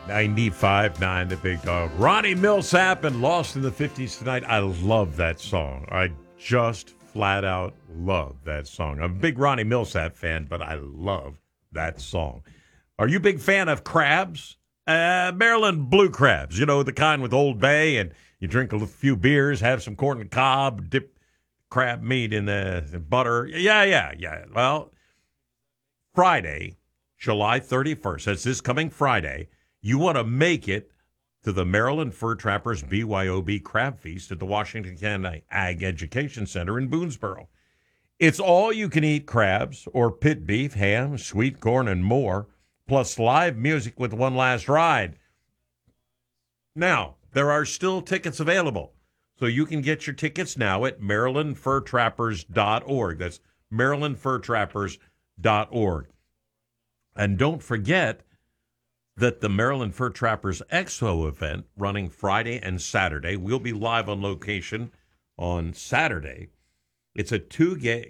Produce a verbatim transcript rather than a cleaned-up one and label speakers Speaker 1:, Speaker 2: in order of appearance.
Speaker 1: ninety-five point nine The Big Dog. Ronnie Millsap and Lost in the fifties tonight. I love that song. I just flat out love that song. I'm a big Ronnie Millsap fan, but I love that song. Are you a big fan of crabs? Uh, Maryland blue crabs, you know, the kind with Old Bay, and you drink a few beers, have some corn and cob, dip crab meat in the butter. Yeah, yeah, yeah. Well, Friday, July thirty-first, that's this coming Friday, you want to make it to the Maryland Fur Trappers B Y O B Crab Feast at the Washington County Ag Education Center in Boonesboro. It's all you can eat crabs or pit beef, ham, sweet corn, and more, plus live music with one last ride. Now, there are still tickets available, so you can get your tickets now at maryland fur trappers dot org. That's maryland fur trappers dot org. And don't forget that the Maryland Fur Trappers Expo event running Friday and Saturday, we'll be live on location on Saturday. It's a two-day